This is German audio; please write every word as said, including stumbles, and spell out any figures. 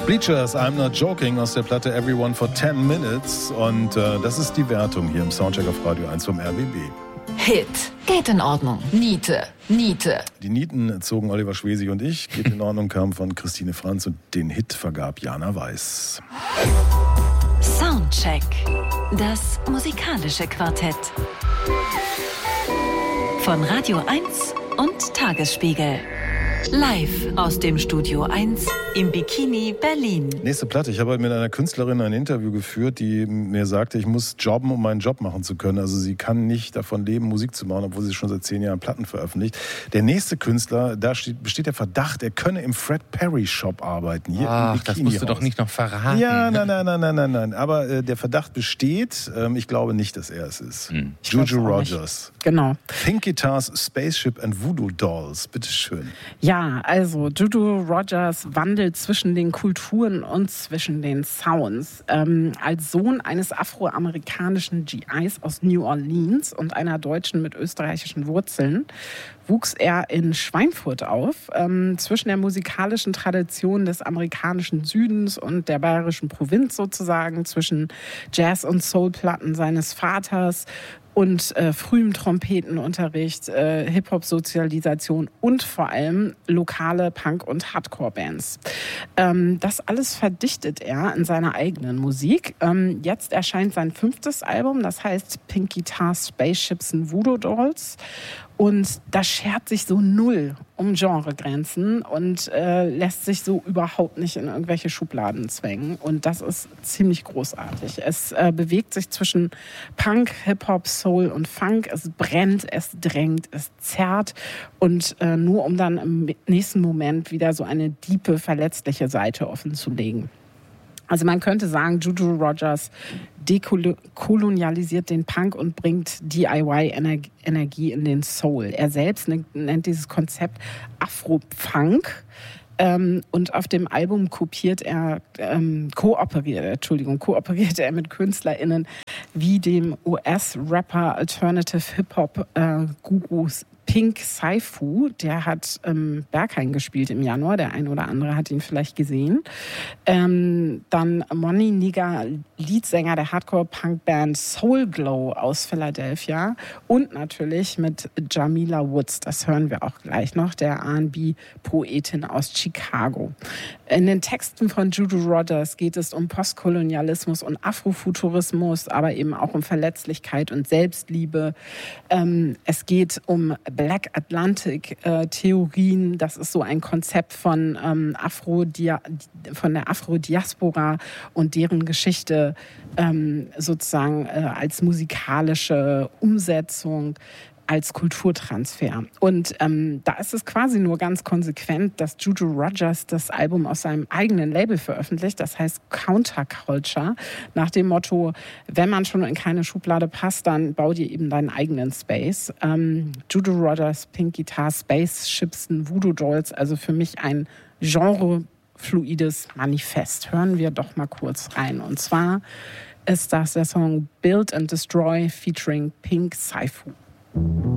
Bleachers, I'm Not Joking aus der Platte Everyone for ten minutes und äh, das ist die Wertung hier im Soundcheck auf Radio eins vom R B B. Hit. Geht in Ordnung. Niete. Niete. Die Nieten zogen Oliver Schwesig und ich. Geht in Ordnung kam von Christine Franz und den Hit vergab Jana Weiß. Soundcheck. Das musikalische Quartett. Von Radio eins und Tagesspiegel. Live aus dem Studio eins im Bikini Berlin. Nächste Platte. Ich habe heute mit einer Künstlerin ein Interview geführt, die mir sagte, ich muss jobben, um meinen Job machen zu können. Also sie kann nicht davon leben, Musik zu machen, obwohl sie schon seit zehn Jahren Platten veröffentlicht. Der nächste Künstler, da steht, besteht der Verdacht, er könne im Fred Perry Shop arbeiten. Hier Ach, im das musst du doch nicht noch verraten. Ja, nein, nein, nein, nein, nein, nein. Aber äh, der Verdacht besteht. Ähm, ich glaube nicht, dass er es ist. Hm. Juju Rogers. Genau. Pink Guitars, Spaceship and Voodoo Dolls. Bitteschön. Ja, also Juju Rogers wandelt zwischen den Kulturen und zwischen den Sounds. Ähm, als Sohn eines afroamerikanischen G Is aus New Orleans und einer Deutschen mit österreichischen Wurzeln wuchs er in Schweinfurt auf, ähm, zwischen der musikalischen Tradition des amerikanischen Südens und der bayerischen Provinz sozusagen, zwischen Jazz- und Soulplatten seines Vaters und äh, frühem Trompetenunterricht, äh, Hip-Hop-Sozialisation und vor allem lokale Punk- und Hardcore-Bands. Ähm, das alles verdichtet er in seiner eigenen Musik. Ähm, jetzt erscheint sein fünftes Album, das heißt Pink Guitars, Spaceships and Voodoo Dolls. Und das schert sich so null um Genregrenzen und äh, lässt sich so überhaupt nicht in irgendwelche Schubladen zwängen. Und das ist ziemlich großartig. Es äh, bewegt sich zwischen Punk, Hip-Hop, Soul und Funk. Es brennt, es drängt, es zerrt. Und äh, nur um dann im nächsten Moment wieder so eine diepe, verletzliche Seite offenzulegen. Also man könnte sagen, Juju Rogers dekolonialisiert den Punk und bringt D I Y-Energie in den Soul. Er selbst nennt dieses Konzept Afro-Punk. Ähm, und auf dem Album kopiert er, ähm, kooperiert, Entschuldigung, kooperiert er mit KünstlerInnen wie dem U S-Rapper Alternative Hip-Hop äh, Gurus Pink Saifu, der hat ähm, Berghain gespielt im Januar, der ein oder andere hat ihn vielleicht gesehen. Ähm, dann Money Nigga, Leadsänger der Hardcore-Punk-Band Soul Glow aus Philadelphia und natürlich mit Jamila Woods, das hören wir auch gleich noch, der R and B-Poetin aus Chicago. In den Texten von Juju Rogers geht es um Postkolonialismus und Afrofuturismus, aber eben auch um Verletzlichkeit und Selbstliebe. Ähm, es geht um Black Atlantic-Theorien, das ist so ein Konzept von, ähm, Afro von der Afro-Diaspora und deren Geschichte ähm, sozusagen äh, als musikalische Umsetzung, als Kulturtransfer. Und ähm, da ist es quasi nur ganz konsequent, dass Juju Rogers das Album aus seinem eigenen Label veröffentlicht, das heißt Counterculture, nach dem Motto, wenn man schon in keine Schublade passt, dann bau dir eben deinen eigenen Space. Ähm, Juju Rogers, Pink Guitar, Spaceships and Voodoo Dolls, also für mich ein genrefluides Manifest. Hören wir doch mal kurz rein. Und zwar ist das der Song Build and Destroy featuring Pink Saifu.